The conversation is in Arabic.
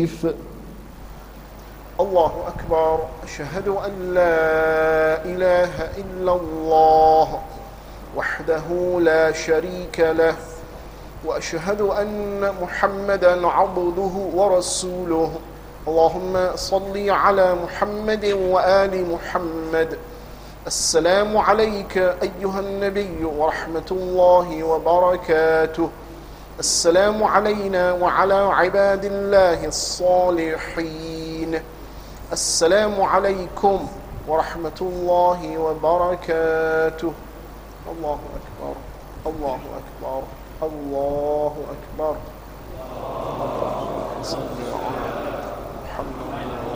التشريف. الله أكبر. أشهد أن لا إله إلا الله وحده لا شريك له، وأشهد أن محمدا عبده ورسوله. اللهم صل على محمد وآل محمد. السلام عليك أيها النبي ورحمة الله وبركاته. السلام علينا وعلى عباد الله الصالحين. السلام عليكم ورحمة الله وبركاته. الله أكبر، الله أكبر، الله أكبر. اللهم صل على محمد